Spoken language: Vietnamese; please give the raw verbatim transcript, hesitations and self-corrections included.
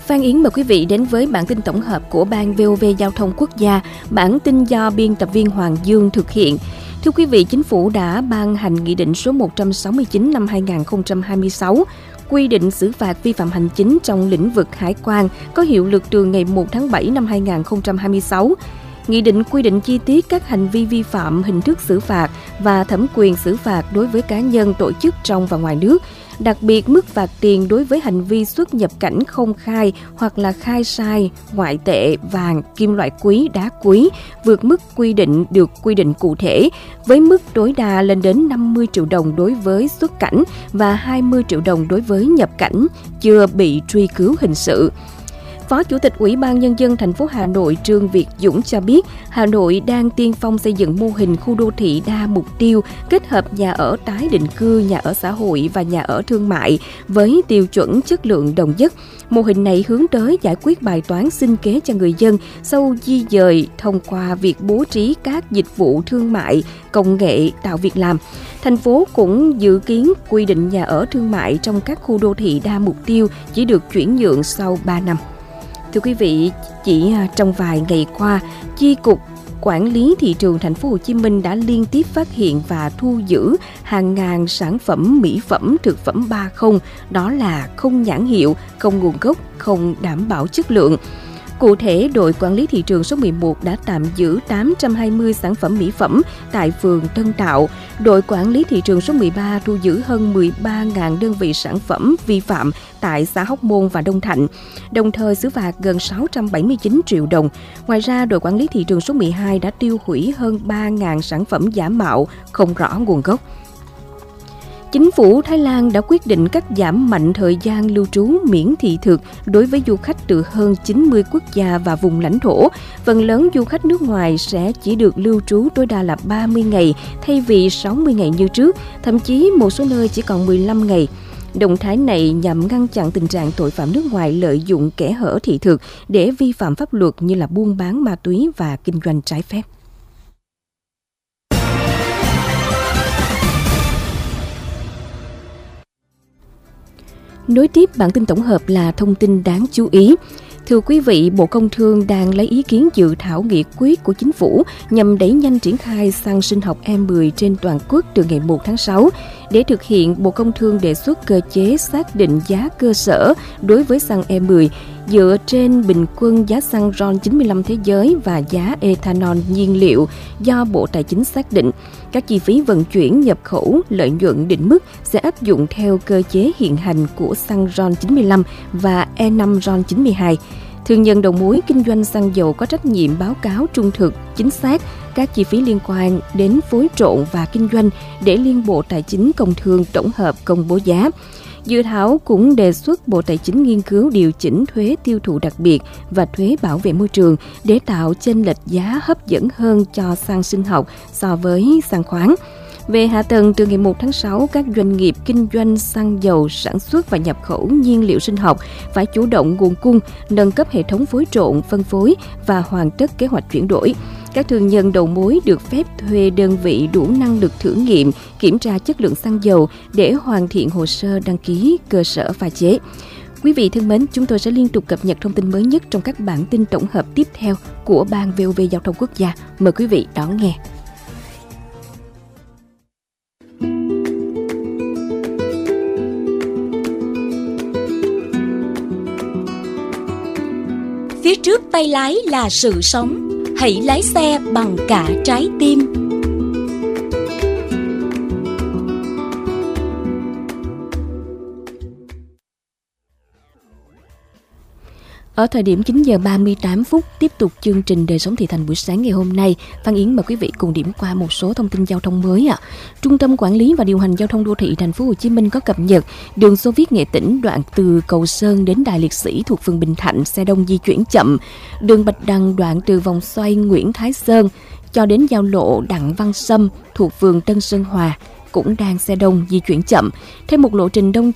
Phan Yến mời quý vị đến với bản tin tổng hợp của Ban vê o vê Giao thông Quốc gia. Bản tin do biên tập viên Hoàng Dương thực hiện. Thưa quý vị, Chính phủ đã ban hành Nghị định số một trăm sáu mươi chín năm hai nghìn không trăm hai mươi sáu, quy định xử phạt vi phạm hành chính trong lĩnh vực hải quan, có hiệu lực từ ngày một tháng bảy năm hai nghìn không trăm hai mươi sáu. Nghị định quy định chi tiết các hành vi vi phạm, hình thức xử phạt và thẩm quyền xử phạt đối với cá nhân, tổ chức trong và ngoài nước. Đặc biệt, mức phạt tiền đối với hành vi xuất nhập cảnh không khai hoặc là khai sai ngoại tệ, vàng, kim loại quý, đá quý vượt mức quy định được quy định cụ thể, với mức tối đa lên đến năm mươi triệu đồng đối với xuất cảnh và hai mươi triệu đồng đối với nhập cảnh, chưa bị truy cứu hình sự. Phó Chủ tịch Ủy ban Nhân dân thành phố Hà Nội Trương Việt Dũng cho biết, Hà Nội đang tiên phong xây dựng mô hình khu đô thị đa mục tiêu, kết hợp nhà ở tái định cư, nhà ở xã hội và nhà ở thương mại với tiêu chuẩn chất lượng đồng nhất. Mô hình này hướng tới giải quyết bài toán sinh kế cho người dân sau di dời thông qua việc bố trí các dịch vụ thương mại, công nghệ tạo việc làm. Thành phố cũng dự kiến quy định nhà ở thương mại trong các khu đô thị đa mục tiêu chỉ được chuyển nhượng sau ba năm. Thưa quý vị, chỉ trong vài ngày qua, Chi cục Quản lý thị trường thành phố Hồ Chí Minh đã liên tiếp phát hiện và thu giữ hàng ngàn sản phẩm mỹ phẩm, thực phẩm ba không, đó là không nhãn hiệu, không nguồn gốc, không đảm bảo chất lượng. Cụ thể, đội quản lý thị trường số mười một đã tạm giữ tám trăm hai mươi sản phẩm mỹ phẩm tại phường Tân Tạo. Đội quản lý thị trường số mười ba thu giữ hơn mười ba nghìn đơn vị sản phẩm vi phạm tại xã Hóc Môn và Đông Thạnh, đồng thời xử phạt gần sáu trăm bảy mươi chín triệu đồng. Ngoài ra, đội quản lý thị trường số mười hai đã tiêu hủy hơn ba nghìn sản phẩm giả mạo không rõ nguồn gốc. Chính phủ Thái Lan đã quyết định cắt giảm mạnh thời gian lưu trú miễn thị thực đối với du khách từ hơn chín mươi quốc gia và vùng lãnh thổ. Phần lớn du khách nước ngoài sẽ chỉ được lưu trú tối đa là ba mươi ngày thay vì sáu mươi ngày như trước, thậm chí một số nơi chỉ còn mười lăm ngày. Động thái này nhằm ngăn chặn tình trạng tội phạm nước ngoài lợi dụng kẽ hở thị thực để vi phạm pháp luật như là buôn bán ma túy và kinh doanh trái phép. Nối tiếp bản tin tổng hợp là thông tin đáng chú ý. Thưa quý vị, Bộ Công Thương đang lấy ý kiến dự thảo nghị quyết của Chính phủ nhằm đẩy nhanh triển khai xăng sinh học E mười trên toàn quốc từ ngày một tháng sáu. Để thực hiện, Bộ Công Thương đề xuất cơ chế xác định giá cơ sở đối với xăng E mười dựa trên bình quân giá xăng RON chín mươi lăm thế giới và giá ethanol nhiên liệu do Bộ Tài chính xác định. Các chi phí vận chuyển, nhập khẩu, lợi nhuận định mức sẽ áp dụng theo cơ chế hiện hành của xăng RON chín mươi lăm và E năm RON chín mươi hai. Thương nhân đầu mối kinh doanh xăng dầu có trách nhiệm báo cáo trung thực, chính xác các chi phí liên quan đến phối trộn và kinh doanh để Liên Bộ Tài chính Công Thương tổng hợp công bố giá. Dự thảo cũng đề xuất Bộ Tài chính nghiên cứu điều chỉnh thuế tiêu thụ đặc biệt và thuế bảo vệ môi trường để tạo chênh lệch giá hấp dẫn hơn cho xăng sinh học so với xăng khoáng. Về hạ tầng, từ ngày một tháng sáu, các doanh nghiệp kinh doanh xăng dầu sản xuất và nhập khẩu nhiên liệu sinh học phải chủ động nguồn cung, nâng cấp hệ thống phối trộn, phân phối và hoàn tất kế hoạch chuyển đổi. Các thương nhân đầu mối được phép thuê đơn vị đủ năng lực thử nghiệm, kiểm tra chất lượng xăng dầu để hoàn thiện hồ sơ đăng ký cơ sở pha chế. Quý vị thân mến, chúng tôi sẽ liên tục cập nhật thông tin mới nhất trong các bản tin tổng hợp tiếp theo của Ban vê o vê Giao thông Quốc gia. Mời quý vị đón nghe. Phía trước tay lái là sự sống, hãy lái xe bằng cả trái tim. Ở thời điểm chín giờ ba mươi tám phút, tiếp tục chương trình Đời sống thị thành buổi sáng ngày hôm nay, Phan Yến mời quý vị cùng điểm qua một số thông tin giao thông mới ạ. À. Trung tâm Quản lý và Điều hành Giao thông Đô thị Thành phố Hồ Chí Minh có cập nhật đường Xô Viết Nghệ Tĩnh đoạn từ Cầu Sơn đến Đài Liệt Sĩ thuộc phường Bình Thạnh xe đông di chuyển chậm. Đường Bạch Đằng đoạn từ vòng xoay Nguyễn Thái Sơn cho đến giao lộ Đặng Văn Sâm thuộc phường Tân Sơn Hòa cũng đang xe đông di chuyển chậm. Thêm một lộ trình đông